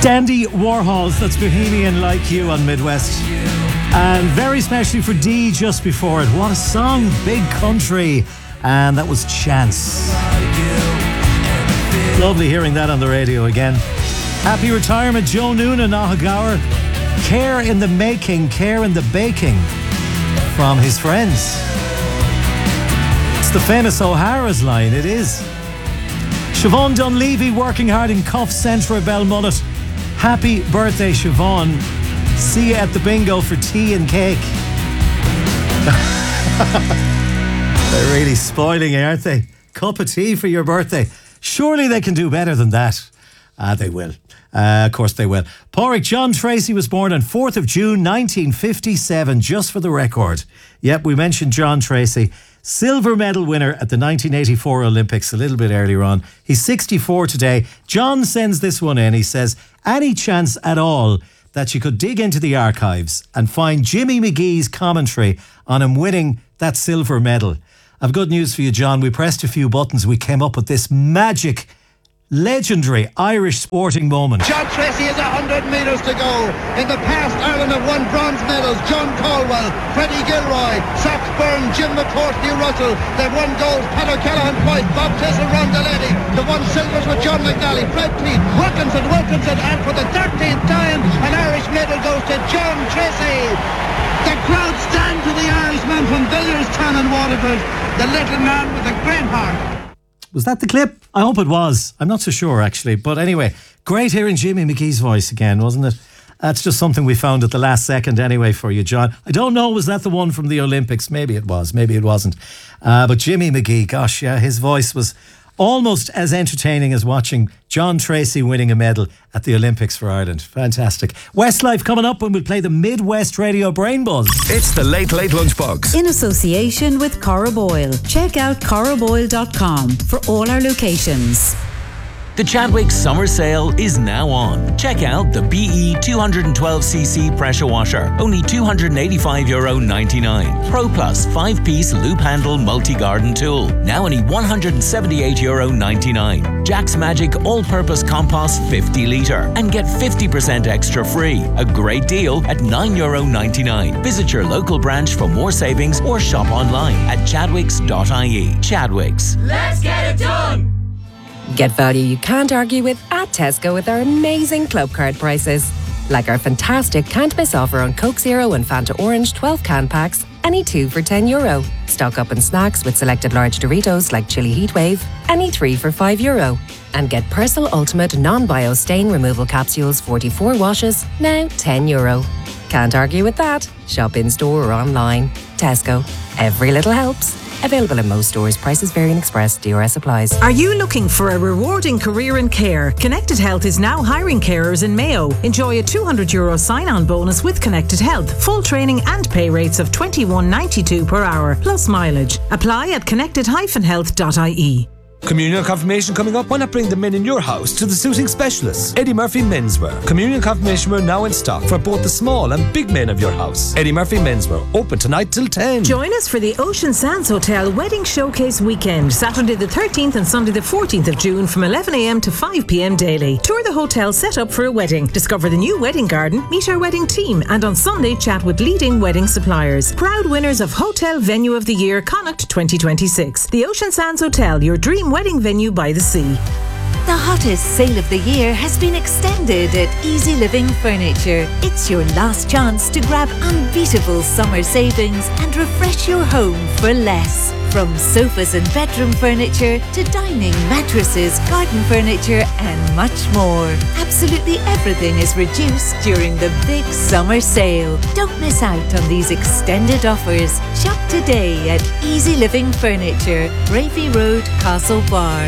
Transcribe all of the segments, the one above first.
Dandy Warhols, that's Bohemian Like You on Midwest. And very specially for Dee just before it. What a song, Big Country. And that was Chance. Lovely hearing that on the radio again. Happy retirement, Joe Noonan, Nahagower. Care in the making, care in the baking from his friends. It's the famous O'Hara's line, it is. Siobhan Dunleavy working hard in Cuff Centre Belmullet. Happy birthday, Siobhan. See you at the bingo for tea and cake. They're really spoiling it, aren't they? Cup of tea for your birthday. Surely they can do better than that. They will. Of course they will. Pádraig John Tracy was born on 4th of June 1957, just for the record. Yep, we mentioned John Tracy. Silver medal winner at the 1984 Olympics, a little bit earlier on. He's 64 today. John sends this one in. He says, any chance at all that you could dig into the archives and find Jimmy McGee's commentary on him winning that silver medal? I've good news for you, John. We pressed a few buttons. We came up with this magic, legendary Irish sporting moment. John Tracy has 100 metres to go. In the past, Ireland have won bronze medals. John Caldwell, Freddie Gilroy, Sax Byrne, Jim McCourt, Hugh Russell. They've won gold. Pat O'Callaghan twice. Bob Tissell, Ron Delaney. They've won silvers with John McNally, Fred Cleet, Wilkinson, and for the 13th time, an Irish medal goes to John Tracy. The crowd stand to the Irishman from Billerstown and Waterford, the little man with a great heart. Was that the clip? I hope it was. I'm not so sure, actually. But anyway, great hearing Jimmy McGee's voice again, wasn't it? That's just something we found at the last second anyway for you, John. I don't know, was that the one from the Olympics? Maybe it was, maybe it wasn't. But Jimmy McGee, gosh, yeah, his voice was almost as entertaining as watching John Tracy winning a medal at the Olympics for Ireland. Fantastic. Westlife coming up when we play the Midwest Radio Brain Buzz. It's the Late Late Lunchbox. In association with Corraboyle. Check out corraboyle.com for all our locations. The Chadwick Summer Sale is now on. Check out the BE 212cc pressure washer, only €285.99. Pro Plus 5-piece loop handle multi-garden tool, now only €178.99. Jack's Magic all-purpose compost 50 litre and get 50% extra free. A great deal at €9.99. Visit your local branch for more savings or shop online at chadwicks.ie. Chadwicks. Let's get it done! Get value you can't argue with at Tesco with our amazing club card prices. Like our fantastic can't miss offer on Coke Zero and Fanta Orange 12 can packs, any 2 for €10. Stock up on snacks with selected large Doritos like Chili Heatwave, any 3 for €5. And get Persil Ultimate non-bio stain removal capsules 44 washes, now €10. Can't argue with that. Shop in store or online. Tesco. Every little helps. Available in most stores. Prices vary and express. DRS applies. Are you looking for a rewarding career in care? Connected Health is now hiring carers in Mayo. Enjoy a €200 sign-on bonus with Connected Health. Full training and pay rates of $21.92 per hour, plus mileage. Apply at connected-health.ie. Communion confirmation coming up. Why not bring the men in your house to the suiting specialists? Eddie Murphy Menswear. Communion confirmation wear now in stock for both the small and big men of your house. Eddie Murphy Menswear. Open tonight till 10. Join us for the Ocean Sands Hotel Wedding Showcase Weekend, Saturday the 13th and Sunday the 14th of June from 11am to 5pm daily. Tour the hotel set up for a wedding. Discover the new wedding garden, meet our wedding team, and on Sunday chat with leading wedding suppliers. Proud winners of Hotel Venue of the Year Connacht 2026. The Ocean Sands Hotel, your dream wedding venue by the sea. The hottest sale of the year has been extended at Easy Living Furniture. It's your last chance to grab unbeatable summer savings and refresh your home for less. From sofas and bedroom furniture to dining, mattresses, garden furniture and much more. Absolutely everything is reduced during the big summer sale. Don't miss out on these extended offers. Shop today at Easy Living Furniture, Bravey Road, Castlebar.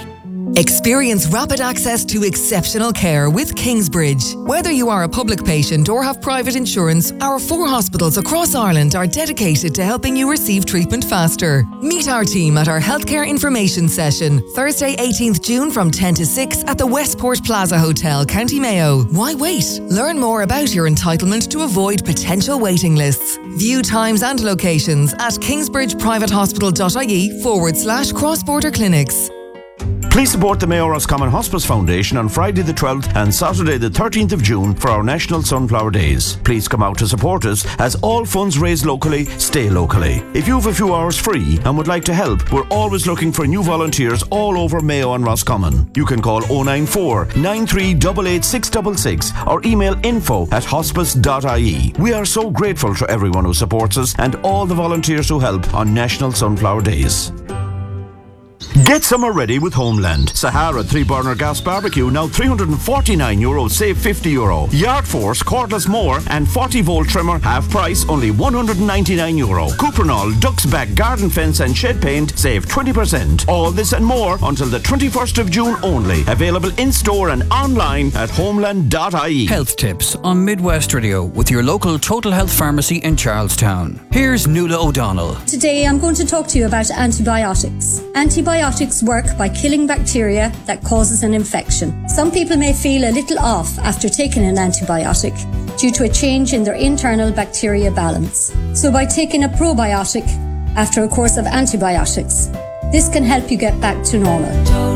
Experience rapid access to exceptional care with Kingsbridge. Whether you are a public patient or have private insurance, our 4 hospitals across Ireland are dedicated to helping you receive treatment faster. Meet our team at our healthcare information session, Thursday 18th June from 10 to 6 at the Westport Plaza Hotel, County Mayo. Why wait? Learn more about your entitlement to avoid potential waiting lists. View times and locations at kingsbridgeprivatehospital.ie/cross-border clinics. Please support the Mayo Roscommon Hospice Foundation on Friday the 12th and Saturday the 13th of June for our National Sunflower Days. Please come out to support us, as all funds raised locally stay locally. If you have a few hours free and would like to help, we're always looking for new volunteers all over Mayo and Roscommon. You can call 094 9388 666 or email info@hospice.ie. We are so grateful to everyone who supports us and all the volunteers who help on National Sunflower Days. Get summer ready with Homeland. Sahara 3-burner gas barbecue now €349, save €50. Yard Force cordless mower and 40-volt trimmer half price, only €199. Cuprinol Duck's Back garden fence and shed paint, save 20%. All this and more until the 21st of June only. Available in store and online at homeland.ie. Health tips on Midwest Radio with your local Total Health Pharmacy in Charlestown. Here's Nuala O'Donnell. Today I'm going to talk to you about antibiotics. Antibiotics work by killing bacteria that causes an infection. Some people may feel a little off after taking an antibiotic due to a change in their internal bacteria balance. So by taking a probiotic after a course of antibiotics, this can help you get back to normal.